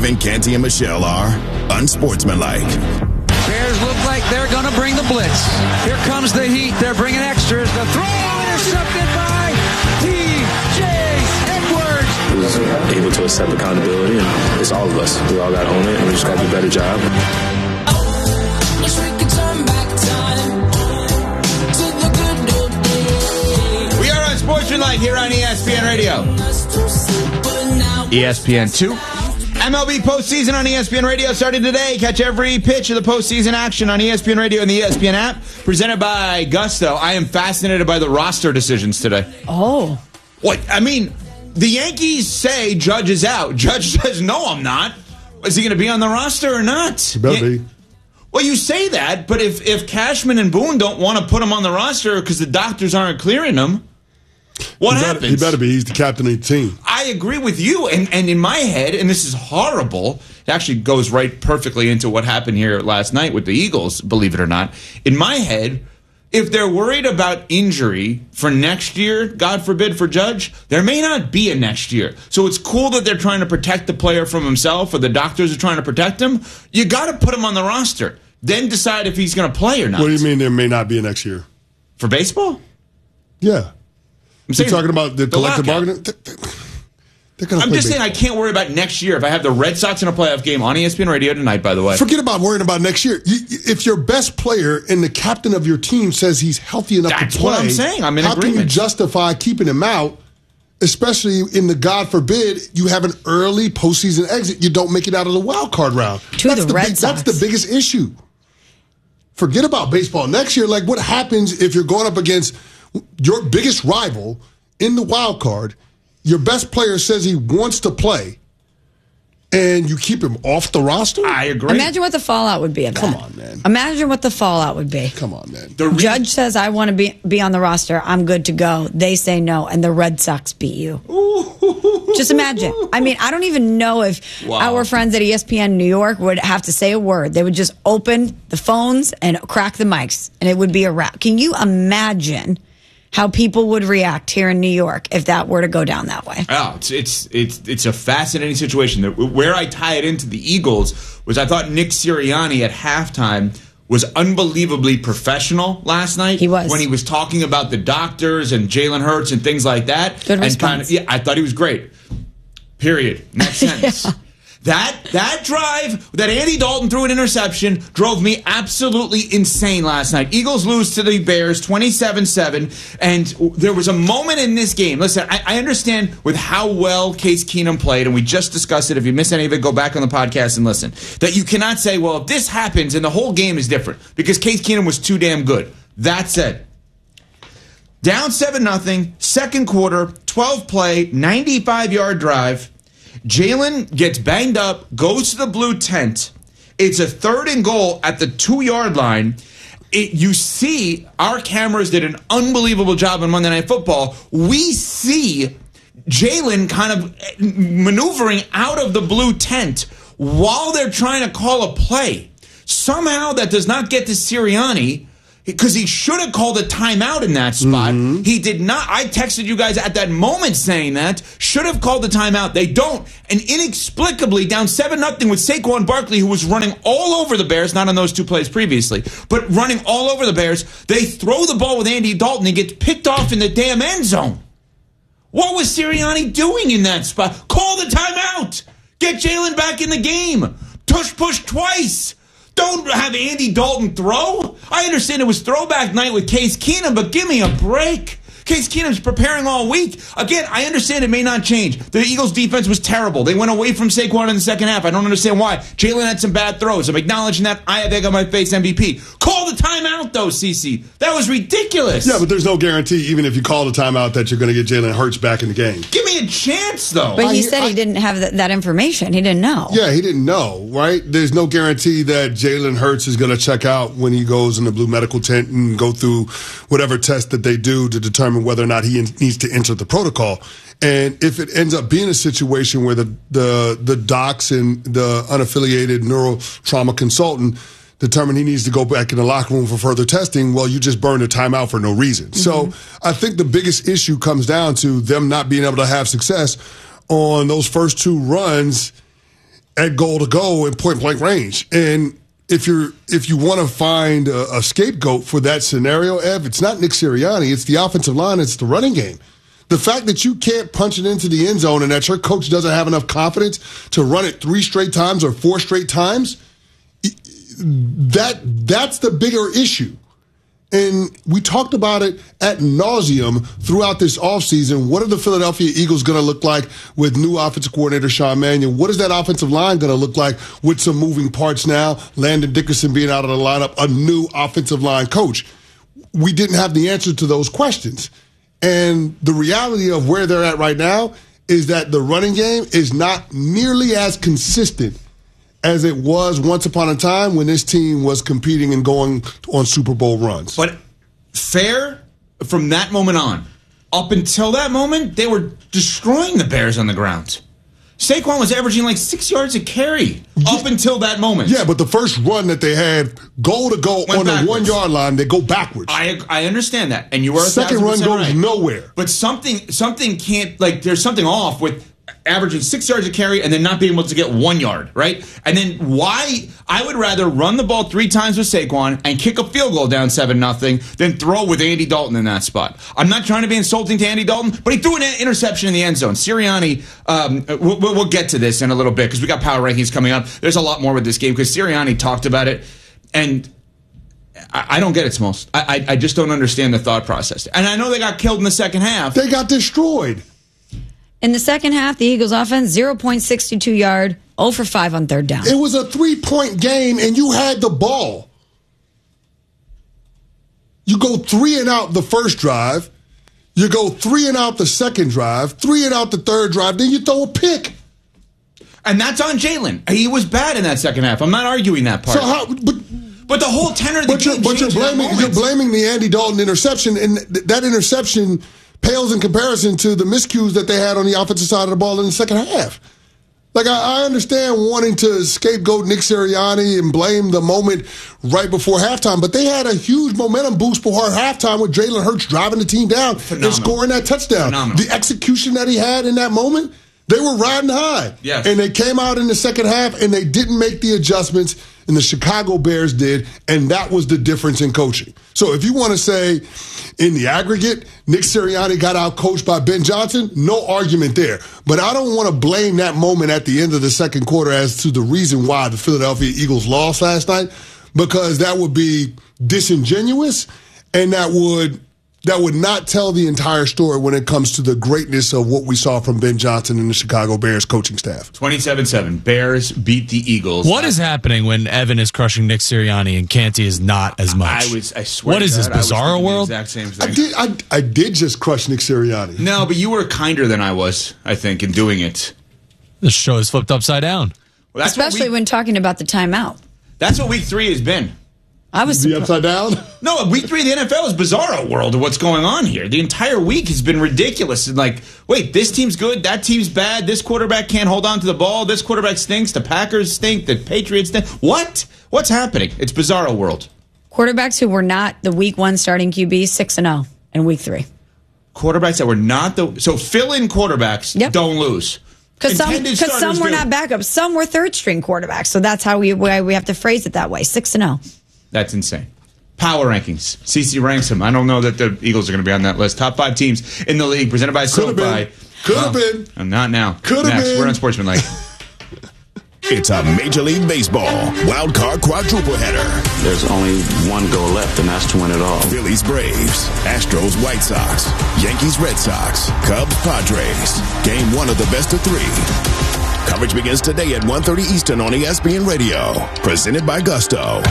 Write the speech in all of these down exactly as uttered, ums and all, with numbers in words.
Kevin, Canty, and Michelle are unsportsmanlike. Bears look like they're going to bring the blitz. Here comes the heat. They're bringing extras. The throw intercepted by T J Edwards. He was able to accept accountability, and it's all of us. We all got to own it, and we just got to do a better job. We are unsportsmanlike here on E S P N Radio. E S P N two. M L B postseason on E S P N Radio starting today. Catch every pitch of the postseason action on E S P N Radio and the E S P N app. Presented by Gusto. I am fascinated by the roster decisions today. Oh. What? I mean, the Yankees say Judge is out. Judge says, no, I'm not. Is he going to be on the roster or not? He better be. Well, you say that, but if, if Cashman and Boone don't want to put him on the roster because the doctors aren't clearing him, what he happens? Better, he better be. He's the captain of the team. I agree with you. And, and in my head, and this is horrible, it actually goes right perfectly into what happened here last night with the Eagles, believe it or not. In my head, if they're worried about injury for next year, God forbid for Judge, there may not be a next year. So it's cool that they're trying to protect the player from himself or the doctors are trying to protect him. You got to put him on the roster. Then decide if he's going to play or not. What do you mean there may not be a next year? For baseball? Yeah. I'm You're talking about the, the collective lockout. bargaining? They're gonna I'm play just baseball. saying I can't worry about next year if I have the Red Sox in a playoff game on E S P N Radio tonight, by the way. Forget about worrying about next year. You, if your best player and the captain of your team says he's healthy enough That's to play, what I'm saying. I'm in how agreement. can you justify keeping him out, especially in the, God forbid, you have an early postseason exit, you don't make it out of the wild card round. To that's the Red big, Sox. That's the biggest issue. Forget about baseball. Next year, like what happens if you're going up against your biggest rival in the wild card, your best player says he wants to play, and you keep him off the roster? I agree. Imagine what the fallout would be of that. Come on, man. Imagine what the fallout would be. Come on, man. The re- Judge says, I want to be be on the roster. I'm good to go. They say no, and the Red Sox beat you. Just imagine. I mean, I don't even know if Wow. our friends at E S P N New York would have to say a word. They would just open the phones and crack the mics, and it would be a wrap. Can you imagine how people would react here in New York if that were to go down that way? Oh, it's it's it's it's a fascinating situation. Where I tie it into the Eagles was I thought Nick Sirianni at halftime was unbelievably professional last night. He was. When he was talking about the doctors and Jalen Hurts and things like that. Good and response. kind of, yeah, I thought he was great. Period. Next sentence. Yeah. That that drive that Andy Dalton threw an interception drove me absolutely insane last night. Eagles lose to the Bears twenty-seven seven, and there was a moment in this game. Listen, I, I understand with how well Case Keenum played, and we just discussed it. If you miss any of it, go back on the podcast and listen. That you cannot say, well, if this happens and the whole game is different, because Case Keenum was too damn good. That said, down seven nothing, second quarter, twelve play, ninety-five yard drive. Jalen gets banged up, goes to the blue tent. It's a third and goal at the two-yard line. It, you see, our cameras did an unbelievable job on Monday Night Football. We see Jalen kind of maneuvering out of the blue tent while they're trying to call a play. Somehow that does not get to Sirianni, because he should have called a timeout in that spot. Mm-hmm. He did not. I texted you guys at that moment saying that. Should have called the timeout. They don't. And inexplicably, down seven nothing with Saquon Barkley, who was running all over the Bears, not on those two plays previously, but running all over the Bears. They throw the ball with Andy Dalton. He gets picked off in the damn end zone. What was Sirianni doing in that spot? Call the timeout. Get Jalen back in the game. Tush push twice. Don't have Andy Dalton throw. I understand it was throwback night with Case Keenum, but give me a break. Case Keenum's preparing all week. Again, I understand it may not change. The Eagles' defense was terrible. They went away from Saquon in the second half. I don't understand why. Jalen had some bad throws. I'm acknowledging that. I have egg on my face, M V P. Call the timeout, though, CeCe. That was ridiculous. Yeah, but there's no guarantee, even if you call the timeout, that you're going to get Jalen Hurts back in the game. Give me a chance, though. But he I- said I- he didn't have that, that information. He didn't know. Yeah, he didn't know, right? There's no guarantee that Jalen Hurts is going to check out when he goes in the blue medical tent and go through whatever test that they do to determine whether or not he needs to enter the protocol. And if it ends up being a situation where the the, the docs and the unaffiliated neuro trauma consultant determine he needs to go back in the locker room for further testing, well, you just burn a timeout for no reason. Mm-hmm. So I think the biggest issue comes down to them not being able to have success on those first two runs at goal to go in point blank range. And if you're if you want to find a, a scapegoat for that scenario, Ev, it's not Nick Sirianni. It's the offensive line. It's the running game. The fact that you can't punch it into the end zone and that your coach doesn't have enough confidence to run it three straight times or four straight times, that that's the bigger issue. And we talked about it ad nauseum throughout this offseason. What are the Philadelphia Eagles going to look like with new offensive coordinator Sean Mannion? What is that offensive line going to look like with some moving parts now? Landon Dickerson being out of the lineup, a new offensive line coach. We didn't have the answer to those questions. And the reality of where they're at right now is that the running game is not nearly as consistent as it was once upon a time when this team was competing and going on Super Bowl runs. But fair from that moment on. Up until that moment, they were destroying the Bears on the ground. Saquon was averaging like six yards a carry up until that moment. Yeah, but the first run that they had, goal to go on the one-yard line, they go backwards. I I understand that, and you were second run goes right. nowhere. But something something can't, like, there's something off with averaging six yards a carry and then not being able to get one yard, right? And then why I would rather run the ball three times with Saquon and kick a field goal down seven nothing than throw with Andy Dalton in that spot. I'm not trying to be insulting to Andy Dalton, but he threw an interception in the end zone. Sirianni, um, we'll, we'll get to this in a little bit because we got power rankings coming up. There's a lot more with this game because Sirianni talked about it, and I, I don't get it, Smalls. I, I I just don't understand the thought process. And I know they got killed in the second half. They got destroyed. In the second half, the Eagles offense, zero point six two yard, zero for five on third down. It was a three-point game, and you had the ball. You go three and out the first drive. You go three and out the second drive, three and out the third drive, then you throw a pick. And that's on Jalen. He was bad in that second half. I'm not arguing that part. So how, but, but the whole tenor of the but game you're, but you're blaming you're blaming the Andy Dalton interception, and th- that interception pales in comparison to the miscues that they had on the offensive side of the ball in the second half. Like, I, I understand wanting to scapegoat Nick Sirianni and blame the moment right before halftime, but they had a huge momentum boost before halftime with Jalen Hurts driving the team down Phenomenal. and scoring that touchdown. Phenomenal. The execution that he had in that moment, they were riding high. Yes. And they came out in the second half, and they didn't make the adjustments, and the Chicago Bears did, and that was the difference in coaching. So if you want to say, in the aggregate, Nick Sirianni got out-coached by Ben Johnson, no argument there. But I don't want to blame that moment at the end of the second quarter as to the reason why the Philadelphia Eagles lost last night, because that would be disingenuous, and that would that would not tell the entire story when it comes to the greatness of what we saw from Ben Johnson and the Chicago Bears coaching staff. twenty-seven seven. Bears beat the Eagles. What is happening when Evan is crushing Nick Sirianni and Canty is not as much? I was. I swear. What is this, bizarro world? The exact same thing. I did. I, I did just crush Nick Sirianni. No, but you were kinder than I was, I think, in doing it. The show is flipped upside down. Well, that's Especially what we, when talking about the timeout. That's what week three has been. I was The upside down? No, week three of the N F L is bizarro world of what's going on here. The entire week has been ridiculous. And like, wait, this team's good, that team's bad, this quarterback can't hold on to the ball, this quarterback stinks, the Packers stink, the Patriots stink. What? What's happening? It's bizarro world. Quarterbacks who were not the week one starting Q B, six and oh in week three. Quarterbacks that were not the... So fill-in quarterbacks Yep. don't lose. Because some, Intended 'cause some starters were do. not backups. Some were third-string quarterbacks. So that's how we why we have to phrase it that way. six and oh. That's insane. Power rankings. CeCe ranks them. I don't know that the Eagles are going to be on that list. Top five teams in the league, presented by Could have SoFi. been. Could have Well, been. uh, Not now. Could have Next, been. we're on Sportsmanlike. It's a Major League Baseball wild card quadruple header. There's only one goal left, and that's to win it all. Phillies Braves, Astros White Sox, Yankees Red Sox, Cubs Padres. Game one of the best of three. Coverage begins today at one thirty Eastern on E S P N Radio. Presented by Gusto.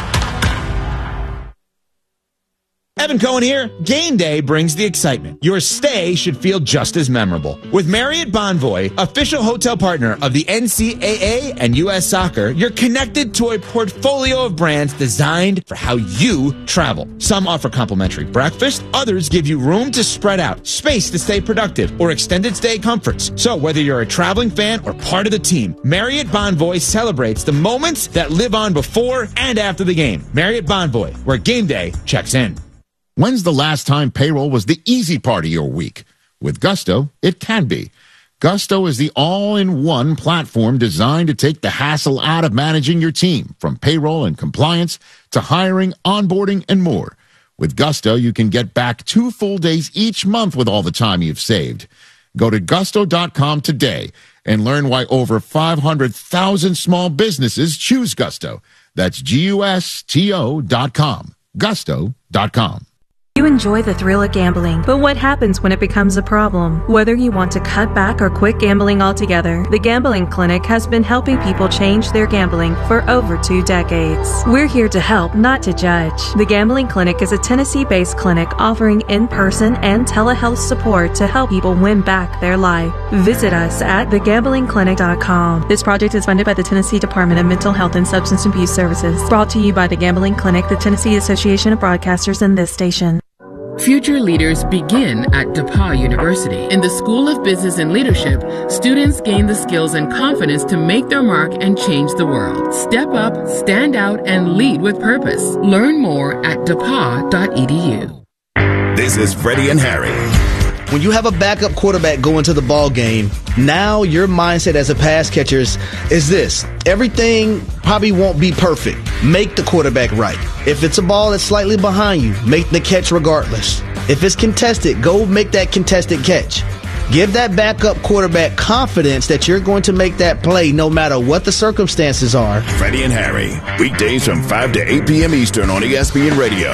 Evan Cohen here. Game day brings the excitement. Your stay should feel just as memorable. With Marriott Bonvoy, official hotel partner of the N C double A and U S Soccer, you're connected to a portfolio of brands designed for how you travel. Some offer complimentary breakfast, others give you room to spread out, space to stay productive, or extended stay comforts. So whether you're a traveling fan or part of the team, Marriott Bonvoy celebrates the moments that live on before and after the game. Marriott Bonvoy, where game day checks in. When's the last time payroll was the easy part of your week? With Gusto, it can be. Gusto is the all-in-one platform designed to take the hassle out of managing your team, from payroll and compliance to hiring, onboarding, and more. With Gusto, you can get back two full days each month with all the time you've saved. Go to gusto dot com today and learn why over five hundred thousand small businesses choose Gusto. That's G U S T O dot com. gusto dot com. You enjoy the thrill of gambling, but what happens when it becomes a problem? Whether you want to cut back or quit gambling altogether, the Gambling Clinic has been helping people change their gambling for over two decades. We're here to help, not to judge. The Gambling Clinic is a Tennessee-based clinic offering in-person and telehealth support to help people win back their life. Visit us at the gambling clinic dot com. This project is funded by the Tennessee Department of Mental Health and Substance Abuse Services. Brought to you by the Gambling Clinic, the Tennessee Association of Broadcasters, and this station. Future leaders begin at DePauw University. In the School of Business and Leadership, students gain the skills and confidence to make their mark and change the world. Step up, stand out, and lead with purpose. Learn more at depaw dot e d u. This is Freddie and Harry. When you have a backup quarterback going to the ball game, now your mindset as a pass catcher is, is this. Everything probably won't be perfect. Make the quarterback right. If it's a ball that's slightly behind you, make the catch regardless. If it's contested, go make that contested catch. Give that backup quarterback confidence that you're going to make that play no matter what the circumstances are. Freddie and Harry, weekdays from five to eight p.m. Eastern on E S P N Radio.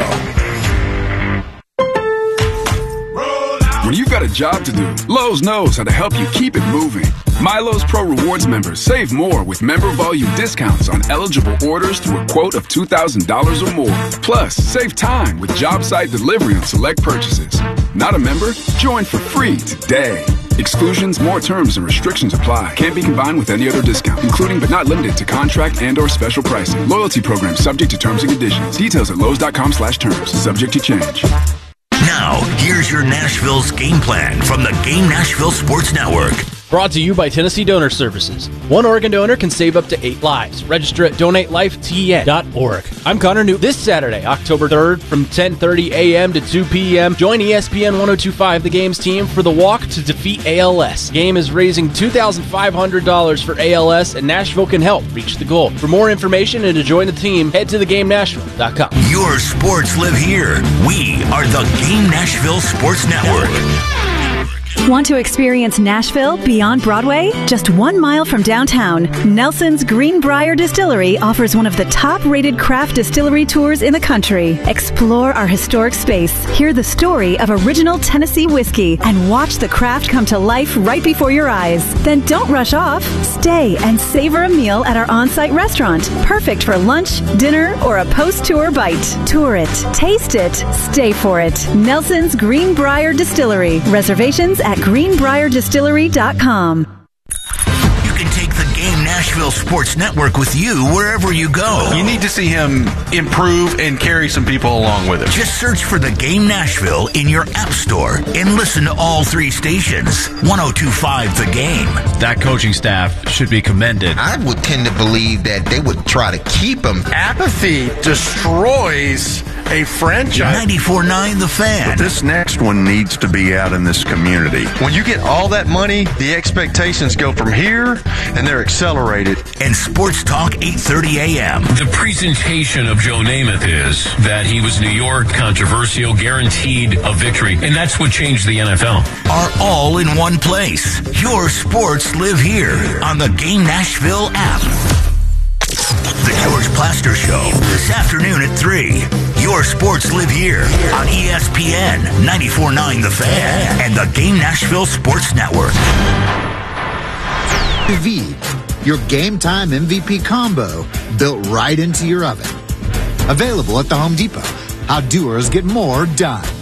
When you've got a job to do, Lowe's knows how to help you keep it moving. Milo's Pro Rewards members save more with member volume discounts on eligible orders through a quote of two thousand dollars or more. Plus, save time with job site delivery on select purchases. Not a member? Join for free today. Exclusions, more terms, and restrictions apply. Can't be combined with any other discount, including but not limited to contract and or special pricing. Loyalty program subject to terms and conditions. Details at lowes dot com slash terms. Subject to change. Now, here's your Nashville's game plan from the Game Nashville Sports Network. Brought to you by Tennessee Donor Services. One organ donor can save up to eight lives. Register at donate life t n dot org. I'm Connor Newt. This Saturday, October third, from ten thirty a.m. to two p.m., join E S P N ten twenty-five, the Game's team, for the Walk to Defeat A L S. Game is raising two thousand five hundred dollars for A L S, and Nashville can help reach the goal. For more information and to join the team, head to the game nashville dot com. Your sports live here. We are the Game Nashville Sports Network. Want to experience Nashville beyond Broadway? Just one mile from downtown, Nelson's Greenbrier Distillery offers one of the top-rated craft distillery tours in the country. Explore our historic space, hear the story of original Tennessee whiskey, and watch the craft come to life right before your eyes. Then don't rush off. Stay and savor a meal at our on-site restaurant, perfect for lunch, dinner, or a post-tour bite. Tour it, taste it, stay for it. Nelson's Greenbrier Distillery. Reservations at greenbrier distillery dot com. You can take the Game Nashville Sports Network with you wherever you go. You need to see him improve and carry some people along with him. Just search for the Game Nashville in your app store and listen to all three stations. ten twenty-five The Game. That coaching staff should be commended. I would tend to believe that they would try to keep him. Apathy destroys a franchise. ninety-four nine The Fan. But this next one needs to be out in this community. When you get all that money, the expectations go from here, and they're accelerated. And Sports Talk eight thirty a.m. The presentation of Joe Namath is that he was New York, controversial, guaranteed a victory, and that's what changed the N F L. Are all in one place. Your sports live here on the Game Nashville app. The George Plaster Show, this afternoon at three. Your sports live here on E S P N, ninety-four nine The Fan, and the Game Nashville Sports Network. V, your Game Time M V P combo built right into your oven. Available at the Home Depot. How doers get more done.